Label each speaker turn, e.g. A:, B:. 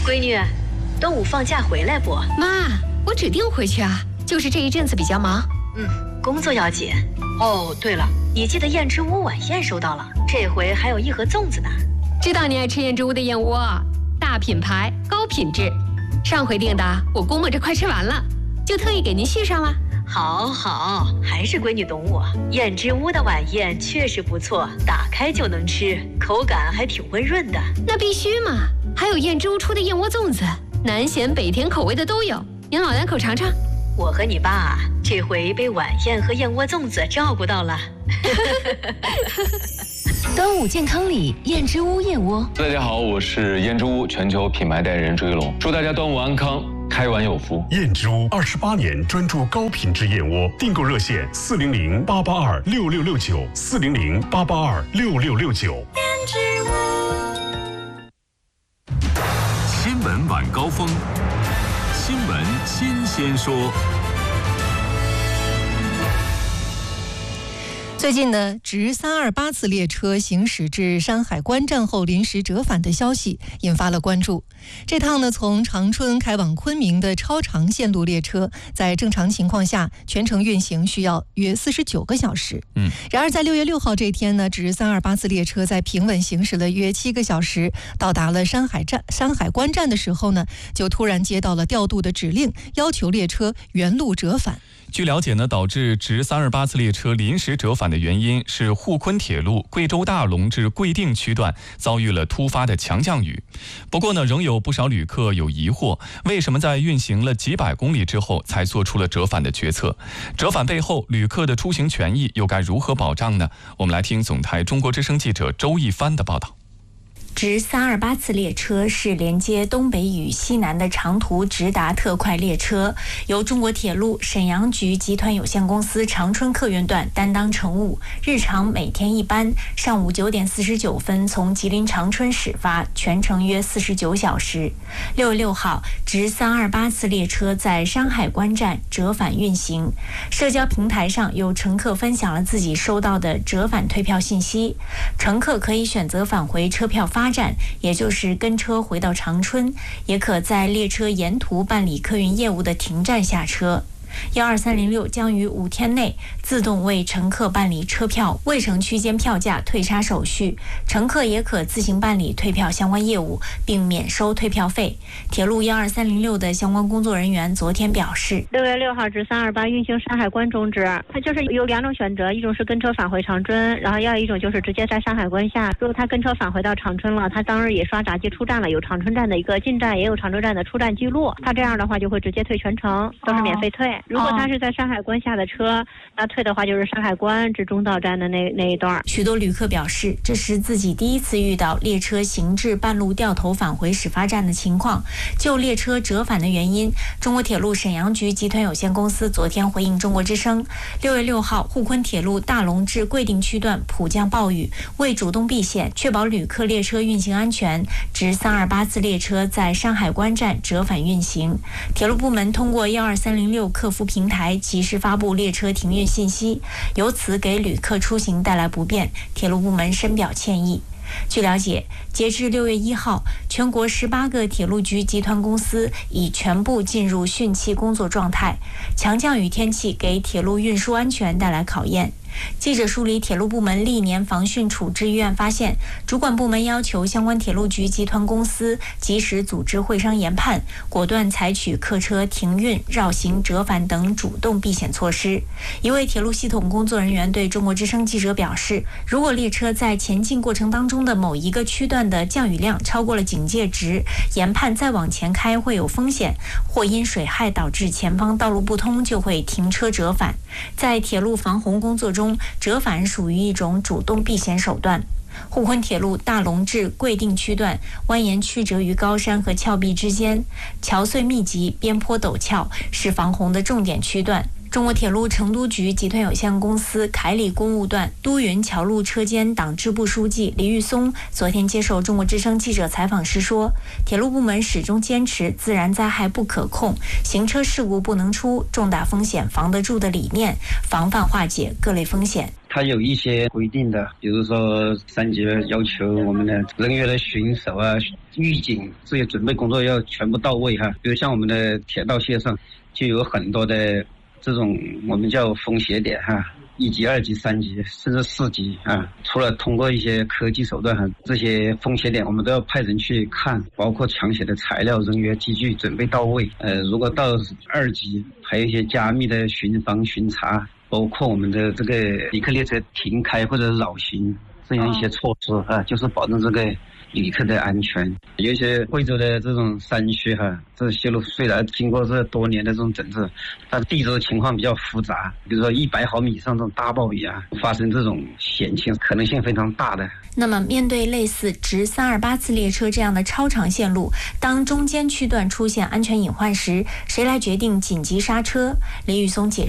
A: 闺女，端午放假回来不？
B: 妈，我指定回去啊，就是这一阵子比较忙。
A: 工作要紧。哦，对了，你记得燕之屋晚宴收到了，这回还有一盒粽子呢。
B: 知道你爱吃燕之屋的燕窝，大品牌高品质。上回订的我估摸着快吃完了，就特意给您续上了。
A: 好，还是闺女懂我。燕之屋的晚宴确实不错，打开就能吃，口感还挺温润的。
B: 那必须嘛！还有燕之屋出的燕窝粽子，南咸北甜口味的都有，您老两口尝尝。
A: 我和你爸这回被晚宴和燕窝粽子照顾到了。
C: 端午健康礼，燕之屋燕窝。
D: 大家好，我是燕之屋全球品牌代言人朱一龙，祝大家端午安康，开碗有福。
E: 燕之屋28年专注高品质燕窝，订购热线400-882-6669，400-882-6669。
C: 燕之屋。
F: 新闻晚高峰，新闻新鲜说。
G: 最近呢，直328次列车行驶至山海关站后临时折返的消息引发了关注。这趟呢从长春开往昆明的超长线路列车，在正常情况下全程运行需要约49个小时。然而在6月6号这天呢，直328次列车在平稳行驶了约7个小时，到达了山海关站的时候呢，就突然接到了调度的指令，要求列车原路折返。
H: 据了解呢，导致直328次列车临时折返的原因是沪昆铁路贵州大龙至贵定区段遭遇了突发的强降雨。不过呢，仍有不少旅客有疑惑，为什么在运行了几百公里之后才做出了折返的决策？折返背后，旅客的出行权益又该如何保障呢？我们来听总台中国之声记者周一帆的报道。
I: 直328次列车是连接东北与西南的长途直达特快列车，由中国铁路沈阳局集团有限公司长春客运段担当乘务，日常每天一班，上午9点49分从吉林长春始发，全程约49小时。6月6号，直328次列车在山海关站折返运行。社交平台上有乘客分享了自己收到的折返退票信息，乘客可以选择返回车票发站，也就是跟车回到长春，也可在列车沿途办理客运业务的停站下车。12306将于5天内自动为乘客办理车票、未乘区间票价退差手续，乘客也可自行办理退票相关业务，并免收退票费。铁路12306的相关工作人员昨天表示
J: ，6月6号至328运行山海关终止，它就是有2种选择，一种是跟车返回长春，然后要一种就是直接在山海关下。如果他跟车返回到长春了，他当日也刷闸机出站了，有长春站的一个进站，也有长春站的出站记录，他这样的话就会直接退全程，都是免费退。如果他是在山海关下的车，那退的话就是山海关至中道站的那一段。
I: 许多旅客表示，这是自己第一次遇到列车行至半路掉头返回始发站的情况。就列车折返的原因，中国铁路沈阳局集团有限公司昨天回应中国之声，6月6号，沪昆铁路大龙至贵定区段普降暴雨，为主动避险，确保旅客列车运行安全，直328次列车在山海关站折返运行。铁路部门通过12306客服平台及时发布列车停运信息，由此给旅客出行带来不便，铁路部门深表歉意。据了解，截至6月1号，全国18个铁路局集团公司已全部进入汛期工作状态。强降雨天气给铁路运输安全带来考验。记者梳理铁路部门历年防汛处置预案发现，主管部门要求相关铁路局集团公司及时组织会商研判，果断采取客车停运、绕行、折返等主动避险措施。一位铁路系统工作人员对中国之声记者表示，如果列车在前进过程当中的某一个区段的降雨量超过了警戒值，研判再往前开会有风险，或因水害导致前方道路不通，就会停车折返。在铁路防洪工作中，折返属于一种主动避险手段。沪昆铁路大龙至贵定区段蜿蜒曲折于高山和峭壁之间，桥隧密集，边坡陡峭，是防洪的重点区段。中国铁路成都局集团有限公司凯里公务段都匀桥路车间党支部书记李玉松昨天接受中国之声记者采访时说，铁路部门始终坚持自然灾害不可控，行车事故不能出，重大风险防得住的理念，防范化解各类风险。
K: 它有一些规定的，比如说3级要求我们的人员的巡守啊、预警这些准备工作要全部到位哈。比如像我们的铁道线上就有很多的这种我们叫风险点哈。1级、2级、3级，甚至4级啊！除了通过一些科技手段和这些风险点，我们都要派人去看，包括抢险的材料、人员、机具准备到位。如果到2级，还有一些加密的巡防巡查，包括我们的这个旅客列车停开或者绕行这样一些措施啊，就是保证这个旅客的安全。有一些贵州的这种山区哈，这线路虽然经过这多年的这种整治，但地质情况比较复杂，比如说100毫米以上这种大暴雨啊，发生这种险情可能性非常大的。
I: 那么面对类似直328次列车这样的超长线路，当中间区段出现安全隐患时，谁来决定紧急刹车？李宇松解释。